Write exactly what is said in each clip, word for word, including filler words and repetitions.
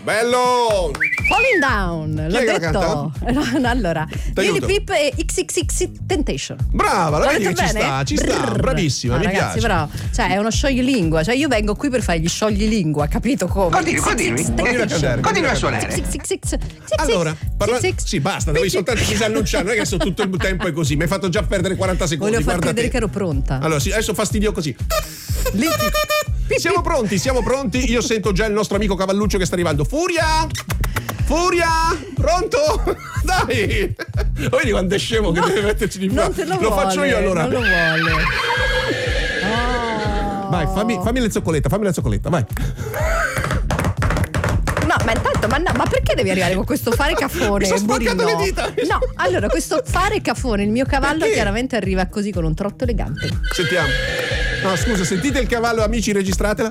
Bello! Falling Down, l'ho Chi è che detto. la Allora, Lil Peep e X X X Temptation. Brava, la L'ho vedi che detto ci bene? sta, ci sta, Brrr. bravissima, No, mi ragazzi, piace. però, cioè, è uno scioglilingua, cioè io vengo qui per fare gli scioglilingua, capito come? Continui, continui. Continua a cantare, Continua a continua a suonare. X X X. Allora, parla... sì, basta, dovevi soltanto disannunciare, non è che adesso tutto il tempo è così, mi hai fatto già perdere quaranta secondi. Volevo far guarda credere te. che ero pronta. Allora, sì, adesso fastidio così. Siamo pronti, siamo pronti. Io sento già il nostro amico Cavalluccio che sta arrivando. Furia! Furia! Pronto? Dai! Vedi quando è scemo che No, deve metterci di non fronte. te lo, Lo vuole, faccio io allora. Non lo vuole. Oh. Vai, fammi, fammi la zoccoletta, fammi la zoccoletta, vai. No, ma intanto, ma, no, ma perché devi arrivare con questo fare cafone? Mi sto spaccando Burino? le dita. No, allora, questo fare cafone, il mio cavallo Perché? chiaramente arriva così con un trotto elegante. Sentiamo. No, scusa, sentite il cavallo, amici, registratela.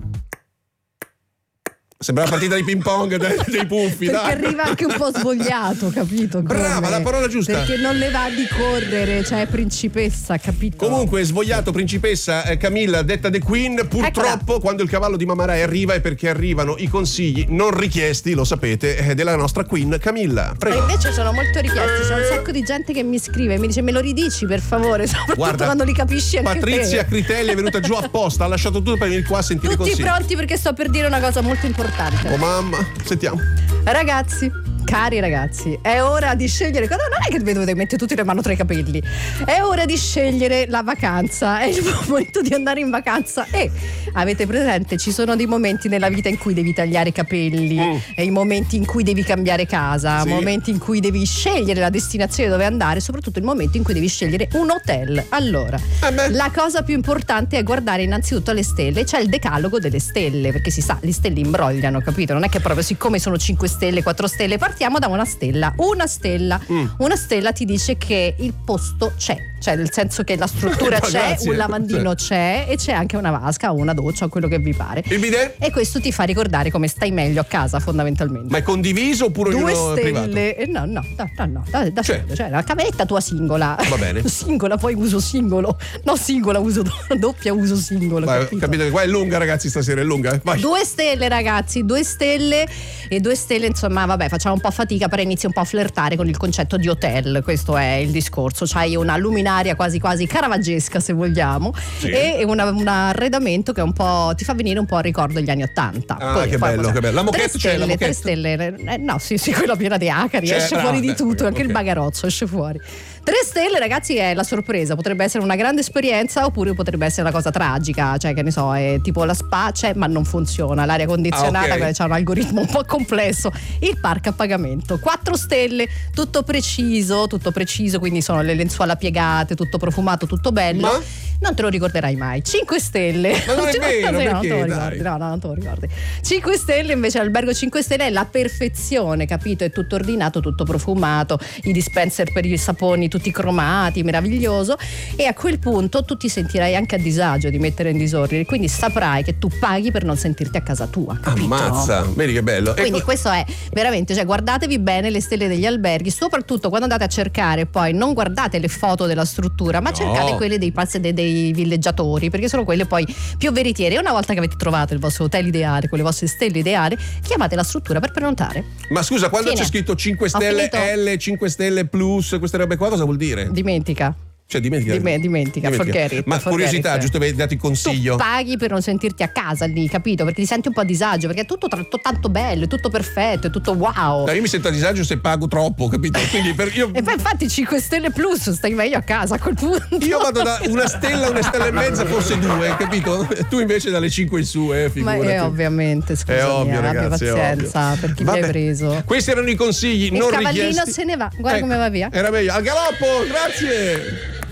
Sembra la partita di ping pong dei, dei puffi, Perché dai. arriva anche un po' svogliato, capito? Brava, Come? la parola giusta. Perché non le va di correre, cioè è principessa, capito? Comunque, svogliato, principessa eh, Camilla, detta The Queen, purtroppo Eccola. quando il cavallo di Mamma Rai arriva è perché arrivano i consigli non richiesti, lo sapete, eh, della nostra Queen Camilla. E Prego. invece sono molto richiesti, c'è un sacco di gente che mi scrive, mi dice me lo ridici per favore, soprattutto Guarda, quando li capisci anche Patrizia te. Critelli è venuta giù apposta, ha lasciato tutto per venire qua a sentire i Tutti consigli. pronti perché sto per dire una cosa molto importante. Oh mamma, sentiamo. Ragazzi, cari ragazzi, è ora di scegliere. Non è che vi dovete mettere tutti le mani tra i capelli. È ora di scegliere la vacanza. È il momento di andare in vacanza. E avete presente, ci sono dei momenti nella vita in cui devi tagliare i capelli, Mm. e i momenti in cui devi cambiare casa, Sì. momenti in cui devi scegliere la destinazione dove andare, soprattutto il momento in cui devi scegliere un hotel. Allora, Eh beh. la cosa più importante è guardare innanzitutto le stelle. C'è il decalogo delle stelle, perché si sa, le stelle imbrogliano, capito? Non è che proprio siccome sono cinque stelle, quattro stelle, partiamo da una stella. Una stella, Mm. una stella ti dice che il posto c'è, cioè nel senso che la struttura c'è, Grazie. un lavandino c'è e c'è anche una vasca o una doccia o quello che vi pare. Il bidet? E questo ti fa ricordare come stai meglio a casa, fondamentalmente. Ma è condiviso oppure Due ognuno è privato? stelle, eh, no, no, no, no, no, da, da Cioè? solo, cioè la cameretta tua singola. Va bene. Singola, poi uso singolo, no singola, uso do- doppia, uso singolo. Vai, capito? capito che qua è lunga, ragazzi, stasera è lunga. eh. Vai. Due stelle, ragazzi, due stelle e due stelle, insomma, vabbè, facciamo un po' fatica, però inizi un po' a flirtare con il concetto di hotel. Questo è il discorso. C'hai una luminaria quasi quasi caravaggesca, se vogliamo, Sì. e una- un arredamento che un po' ti fa venire un po' al ricordo degli anni Ottanta. Ah, che bello, che bello. La moquette tre c'è, la stelle, moquette? tre stelle, eh, no, sì, sì, quella piena di acari, C'è, esce brava, fuori di beh, tutto, anche ok. il bagarozzo esce fuori. Tre stelle, ragazzi, è la sorpresa. Potrebbe essere una grande esperienza oppure potrebbe essere una cosa tragica, cioè che ne so, è tipo la spa c'è ma non funziona, l'aria condizionata, Ah, ok. c'è un algoritmo un po' complesso. Il parco a pagamento, quattro stelle, tutto preciso, tutto preciso, quindi sono le lenzuola piegate, tutto profumato, tutto bello. Ma? Non te lo ricorderai mai. cinque stelle. Ma non è Sì, vero, no, non te lo perché, ricordi. dai? No, no, non te lo ricordi. cinque stelle invece, l'albergo cinque stelle è la perfezione, capito? È tutto ordinato, tutto profumato, i dispenser per i saponi tutti cromati, meraviglioso. E a quel punto tu ti sentirai anche a disagio di mettere in disordine, quindi saprai che tu paghi per non sentirti a casa tua, capito? Ammazza, vedi che bello. Quindi Ecco, questo è veramente, cioè guardatevi bene le stelle degli alberghi, soprattutto quando andate a cercare, poi non guardate le foto della struttura, ma No. cercate quelle dei pazzi dei, dei villeggiatori, perché sono quelle poi più veritiere. E una volta che avete trovato il vostro hotel ideale, con le vostre stelle ideali, chiamate la struttura per prenotare. ma scusa, quando Fine. c'è scritto cinque Ho stelle finito. L, cinque stelle plus, queste robe qua cosa vuol dire? Dimentica. Cioè, dimentica. Dime- dimentica, forget it, Ma forget curiosità, it. giusto per darti il consiglio. Tu paghi per non sentirti a casa lì, capito? Perché ti senti un po' a disagio, perché è tutto tratto tanto bello, è tutto perfetto, è tutto wow. No, io mi sento a disagio se pago troppo, capito? Quindi per io, E poi infatti cinque stelle plus stai meglio a casa a quel punto. io vado da una stella, una stella e mezza, forse due, capito? Tu invece dalle cinque in su, eh, Ma figurati. è ovviamente, scusami, È ovvio, abbi ragazzi, è pazienza, ovvio. perché Vabbè, mi hai preso. Questi erano i consigli Il non cavallino richiesti. se ne va, guarda Ecco, come va via. Era meglio. Al galoppo, grazie.